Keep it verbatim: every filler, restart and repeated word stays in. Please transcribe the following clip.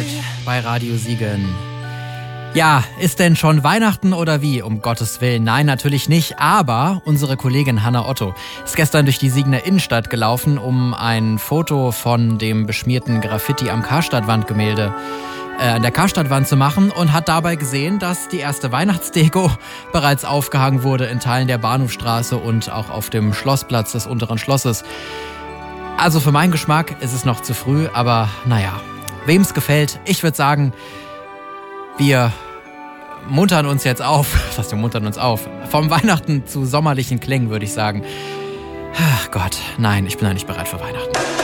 Heart bei Radio Siegen. Ja, ist denn schon Weihnachten oder wie? Um Gottes Willen. Nein, natürlich nicht. Aber unsere Kollegin Hannah Otto ist gestern durch die Siegener Innenstadt gelaufen, um ein Foto von dem beschmierten Graffiti am Karstadtwandgemälde äh, an der Karstadtwand zu machen und hat dabei gesehen, dass die erste Weihnachtsdeko bereits aufgehangen wurde in Teilen der Bahnhofstraße und auch auf dem Schlossplatz des unteren Schlosses. Also für meinen Geschmack ist es noch zu früh, aber naja, wem es gefällt, ich würde sagen, wir muntern uns jetzt auf, was heißt, wir muntern uns auf, vom Weihnachten zu sommerlichen Klängen, würde ich sagen. Ach Gott, nein, ich bin da nicht bereit für Weihnachten.